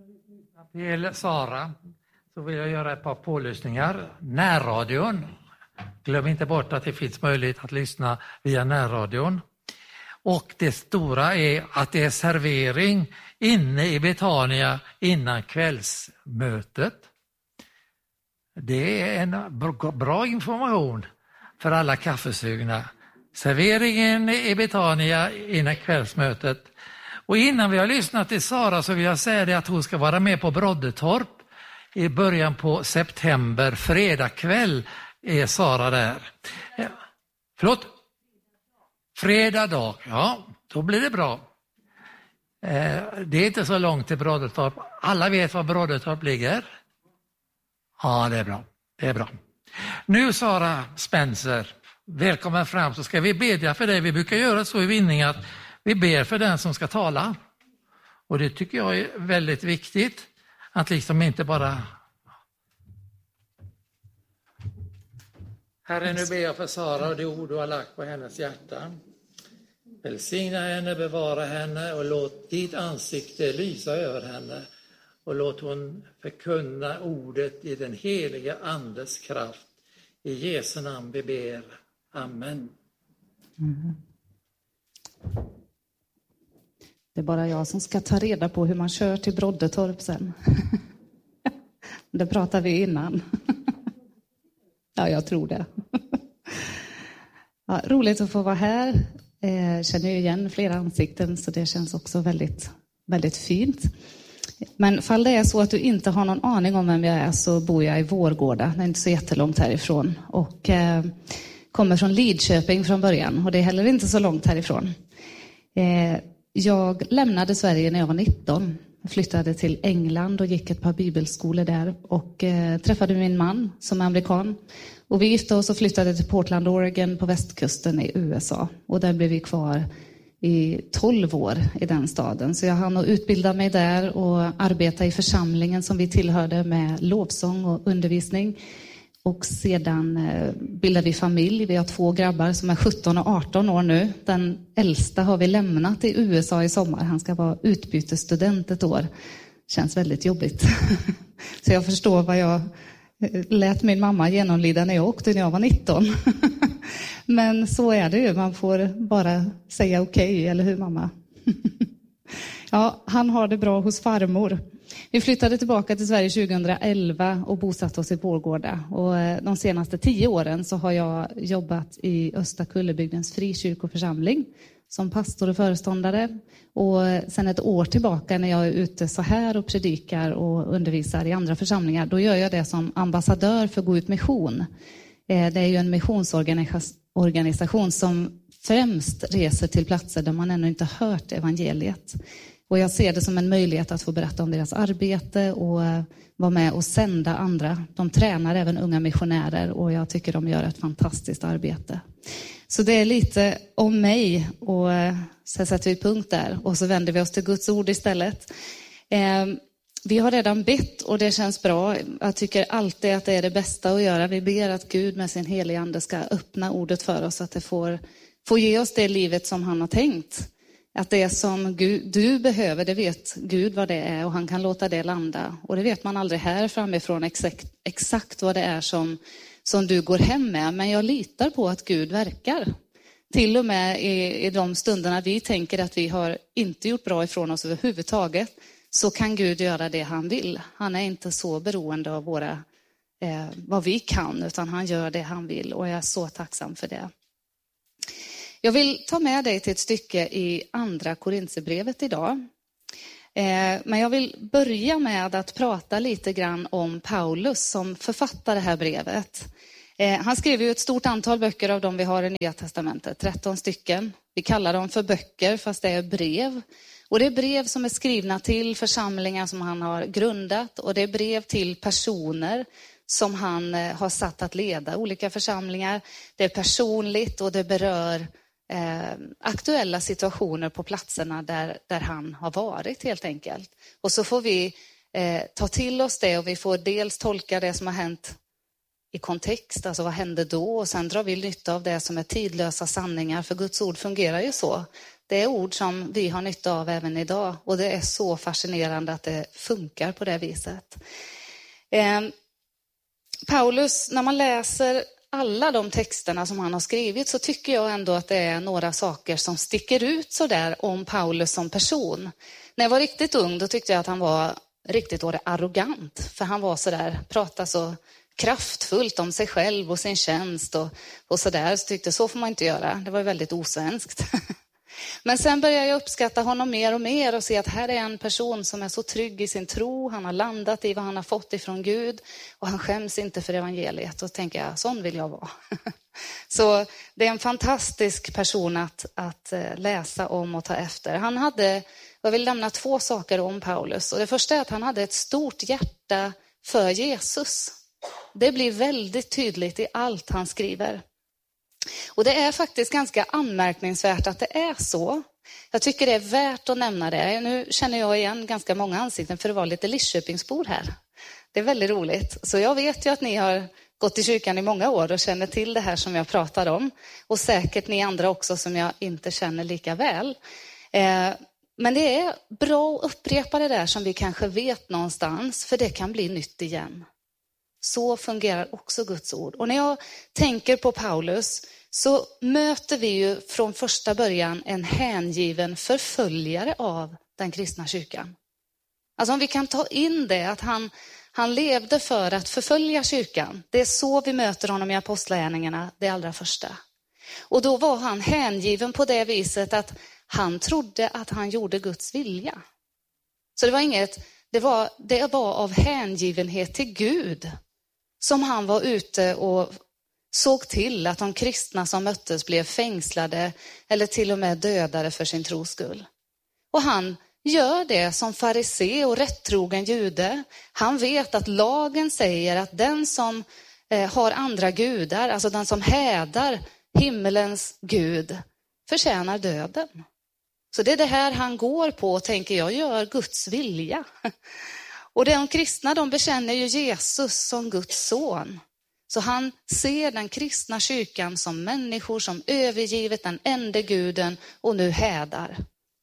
Till Sara så vill jag göra ett par pålyssningar. Närradion. Glöm inte bort att det finns möjlighet att lyssna via närradion. Och det stora är att det är servering inne i Betania innan kvällsmötet. Det är en bra information för alla kaffesugna. Serveringen i Betania innan kvällsmötet. Och innan vi har lyssnat till Sara så vill jag säga det att hon ska vara med på Broddetorp i början på september. Fredag kväll är Sara där. Ja. Förlåt? Fredag dag, ja, då blir det bra. Det är inte så långt till Broddetorp. Alla vet var Broddetorp ligger? Ja, det är bra. Det är bra. Nu Sara Spencer, välkommen fram så ska vi bedja för dig. Vi brukar göra så i Vinning att vi ber för den som ska tala. Och det tycker jag är väldigt viktigt. Att liksom inte bara... Herre, nu ber jag för Sara och det ord du har lagt på hennes hjärta. Välsigna henne, bevara henne och låt ditt ansikte lysa över henne. Och låt hon förkunna ordet i den heliga andes kraft. I Jesu namn vi ber. Amen. Mm. Det är bara jag som ska ta reda på hur man kör till Broddetorp sen. Det pratar vi innan. Ja, jag tror det. Ja, roligt att få vara här. Känner ju igen flera ansikten så det känns också väldigt, väldigt fint. Men fall det är så att du inte har någon aning om vem jag är så bor jag i Vårgårda. Det är inte så jättelångt härifrån. Och kommer från Lidköping från början. Och det är heller inte så långt härifrån. Jag lämnade Sverige när jag var 19. Jag flyttade till England och gick ett par bibelskolor där. Och träffade min man som är amerikan. Och vi gifte oss och flyttade till Portland, Oregon på västkusten i USA. Och där blev vi kvar i 12 år i den staden. Så jag hann att utbilda mig där och arbeta i församlingen som vi tillhörde med lovsång och undervisning. Och sedan bildade vi familj. Vi har 2 grabbar som är 17 och 18 år nu. Den äldsta har vi lämnat i USA i sommar. Han ska vara utbytesstudent ett år. Känns väldigt jobbigt. Så jag förstår vad jag lät min mamma genomlida när jag åkte när jag var 19. Men så är det ju. Man får bara säga okej, eller hur mamma? Ja, han har det bra hos farmor. Vi flyttade tillbaka till Sverige 2011 och bosatte oss i Vårgårda. Och de senaste 10 åren så har jag jobbat i Östra Kullebygdens frikyrkoförsamling som pastor och föreståndare. Och sen ett år tillbaka när jag är ute så här och predikar och undervisar i andra församlingar, då gör jag det som ambassadör för Gå ut mission. Det är ju en missionsorganisation som främst reser till platser där man ännu inte hört evangeliet. Och jag ser det som en möjlighet att få berätta om deras arbete och vara med och sända andra. De tränar även unga missionärer och jag tycker de gör ett fantastiskt arbete. Så det är lite om mig och så sätter vi punkt där. Och så vänder vi oss till Guds ord istället. Vi har redan bett och det känns bra. Jag tycker alltid att det är det bästa att göra. Vi ber att Gud med sin heliga ande ska öppna ordet för oss. Att det får ge oss det livet som han har tänkt. Att det som du behöver, det vet Gud vad det är och han kan låta det landa. Och det vet man aldrig här framifrån exakt vad det är som du går hem med. Men jag litar på att Gud verkar. Till och med i de stunderna vi tänker att vi har inte gjort bra ifrån oss överhuvudtaget. Så kan Gud göra det han vill. Han är inte så beroende av vad vi kan, utan han gör det han vill. Och jag är så tacksam för det. Jag vill ta med dig till ett stycke i andra Korinthierbrevet idag. Men jag vill börja med att prata lite grann om Paulus som författar det här brevet. Han skrev ju ett stort antal böcker av dem vi har i Nya testamentet, 13 stycken. Vi kallar dem för böcker fast det är brev. Och det är brev som är skrivna till församlingar som han har grundat. Och det är brev till personer som han har satt att leda olika församlingar. Det är personligt och det berör aktuella situationer på platserna där han har varit helt enkelt. Och så får vi ta till oss det och vi får dels tolka det som har hänt i kontext, alltså vad hände då? Och sen drar vi nytta av det som är tidlösa sanningar, för Guds ord fungerar ju så. Det är ord som vi har nytta av även idag, och det är så fascinerande att det funkar på det viset. Paulus, när man läser alla de texterna som han har skrivit, så tycker jag ändå att det är några saker som sticker ut så där om Paulus som person. När jag var riktigt ung, då tyckte jag att han var riktigt arrogant, för han var så där, pratade så kraftfullt om sig själv och sin tjänst och så där. Så tyckte så får man inte göra. Det var väldigt osvenskt. Men sen började jag uppskatta honom mer och mer och se att här är en person som är så trygg i sin tro. Han har landat i vad han har fått ifrån Gud och han skäms inte för evangeliet. Och tänker jag, sån vill jag vara. Så det är en fantastisk person att läsa om och ta efter. Jag vill nämna 2 saker om Paulus. Och det första är att han hade ett stort hjärta för Jesus. Det blir väldigt tydligt i allt han skriver. Och det är faktiskt ganska anmärkningsvärt att det är så. Jag tycker det är värt att nämna det. Nu känner jag igen ganska många ansikten för det var lite Lidköpingsbor här. Det är väldigt roligt. Så jag vet ju att ni har gått i kyrkan i många år och känner till det här som jag pratar om. Och säkert ni andra också som jag inte känner lika väl. Men det är bra att upprepa det där som vi kanske vet någonstans, för det kan bli nytt igen. Så fungerar också Guds ord. Och när jag tänker på Paulus så möter vi ju från första början en hängiven förföljare av den kristna kyrkan. Alltså om vi kan ta in det att han levde för att förfölja kyrkan. Det är så vi möter honom i apostlagärningarna, det allra första. Och då var han hängiven på det viset att han trodde att han gjorde Guds vilja. Så det var av hängivenhet till Gud som han var ute och såg till att de kristna som möttes blev fängslade eller till och med dödade för sin tros skull. Och han gör det som farisé och rättrogen jude. Han vet att lagen säger att den som har andra gudar, alltså den som hädar himmelens Gud, förtjänar döden. Så det är det här han går på och tänker, jag gör Guds vilja. Och de kristna, de bekänner ju Jesus som Guds son. Så han ser den kristna kyrkan som människor som övergivit den enda guden och nu hädar.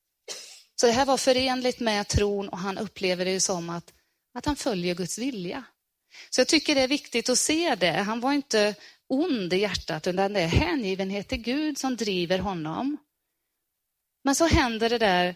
Så det här var förenligt med tron och han upplever det ju som att han följer Guds vilja. Så jag tycker det är viktigt att se det. Han var inte ond i hjärtat, utan det är hängivenhet till Gud som driver honom. Men så händer det där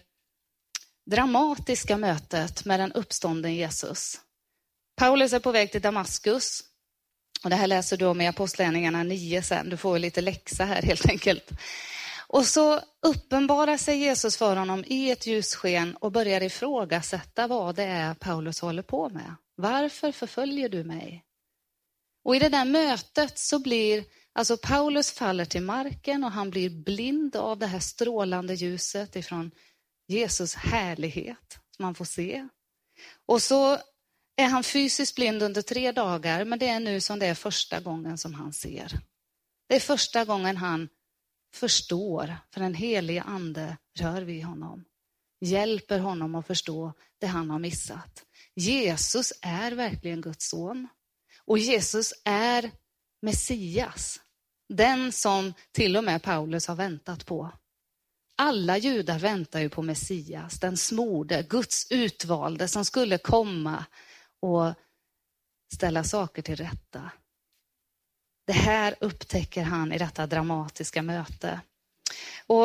dramatiska mötet med den uppstånden Jesus. Paulus är på väg till Damaskus. Och det här läser du om i Apostlagärningarna 9 sen. Du får lite läxa här helt enkelt. Och så uppenbarar sig Jesus för honom i ett ljussken och börjar ifrågasätta vad det är Paulus håller på med. Varför förföljer du mig? Och i det där mötet så blir, alltså Paulus faller till marken och han blir blind av det här strålande ljuset ifrån Jesus härlighet som man får se. Och så är han fysiskt blind under 3 dagar, men det är nu som det är första gången som han ser. Det är första gången han förstår, för den helige ande rör vid honom. Hjälper honom att förstå det han har missat. Jesus är verkligen Guds son. Och Jesus är Messias. Den som till och med Paulus har väntat på. Alla judar väntar ju på Messias, den smorde, Guds utvalde som skulle komma och ställa saker till rätta. Det här upptäcker han i detta dramatiska möte. Och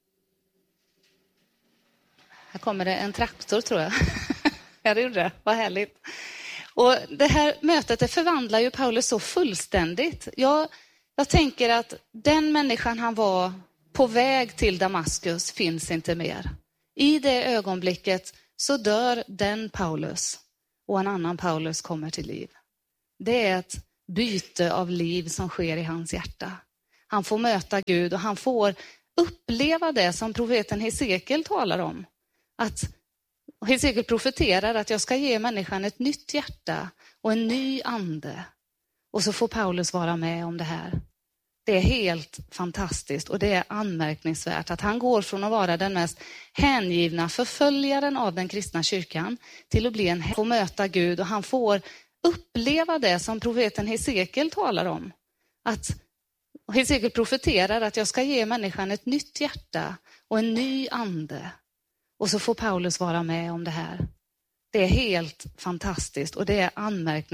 här kommer det en traktor tror jag. Ja, det gjorde det. Vad härligt. Och det här mötet det förvandlar ju Paulus så fullständigt. Jag tänker att den människan han var på väg till Damaskus finns inte mer. I det ögonblicket så dör den Paulus och en annan Paulus kommer till liv. Det är ett byte av liv som sker i hans hjärta. Han får möta Gud och han får uppleva det som profeten Hesekiel talar om. Att Hesekiel profeterar att jag ska ge människan ett nytt hjärta och en ny ande. Och så får Paulus vara med om det här. Det är helt fantastiskt och det är anmärkningsvärt att han går från att vara den mest hängivna förföljaren av den kristna kyrkan till att bli får möta Gud och han får uppleva det som profeten Hesekiel talar om. Att Hesekiel profeterar att jag ska ge människan ett nytt hjärta och en ny ande. Och så får Paulus vara med om det här. Det är helt fantastiskt och det är anmärkningsvärt.